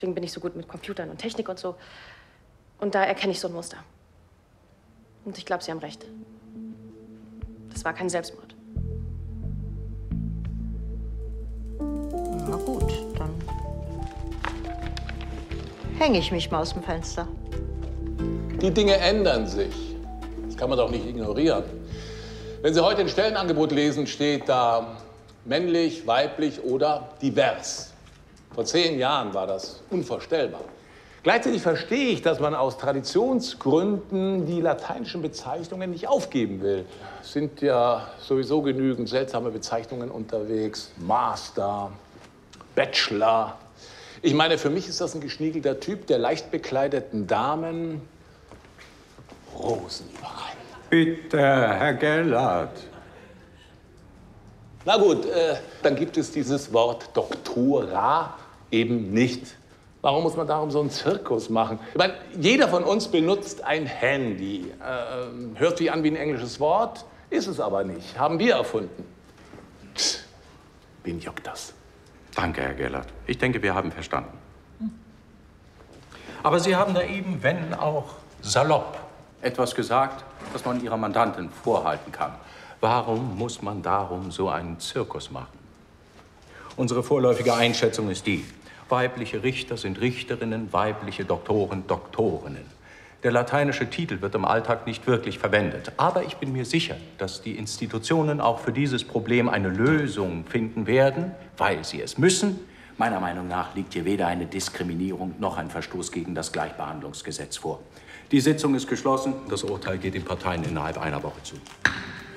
Deswegen bin ich so gut mit Computern und Technik und so. Und da erkenne ich so ein Muster. Und ich glaube, Sie haben recht. Das war kein Selbstmord. Na gut, dann hänge ich mich mal aus dem Fenster. Die Dinge ändern sich. Das kann man doch nicht ignorieren. Wenn Sie heute ein Stellenangebot lesen, steht da männlich, weiblich oder divers. Vor 10 Jahren war das unvorstellbar. Gleichzeitig verstehe ich, dass man aus Traditionsgründen die lateinischen Bezeichnungen nicht aufgeben will. Es sind ja sowieso genügend seltsame Bezeichnungen unterwegs. Master, Bachelor. Ich meine, für mich ist das ein geschniegelter Typ, der leicht bekleideten Damen Rosen überreicht. Bitte, Herr Gellert. Na gut, dann gibt es dieses Wort Doktora eben nicht. Warum muss man darum so einen Zirkus machen? Ich meine, jeder von uns benutzt ein Handy. Hört sich an wie ein englisches Wort, ist es aber nicht. Haben wir erfunden. Psst, wen juckt das? Danke, Herr Gellert. Ich denke, wir haben verstanden. Aber Sie haben da eben, wenn auch salopp, etwas gesagt, das man Ihrer Mandantin vorhalten kann. Warum muss man darum so einen Zirkus machen? Unsere vorläufige Einschätzung ist die: Weibliche Richter sind Richterinnen, weibliche Doktoren Doktorinnen. Der lateinische Titel wird im Alltag nicht wirklich verwendet. Aber ich bin mir sicher, dass die Institutionen auch für dieses Problem eine Lösung finden werden, weil sie es müssen. Meiner Meinung nach liegt hier weder eine Diskriminierung noch ein Verstoß gegen das Gleichbehandlungsgesetz vor. Die Sitzung ist geschlossen. Das Urteil geht den Parteien innerhalb einer Woche zu.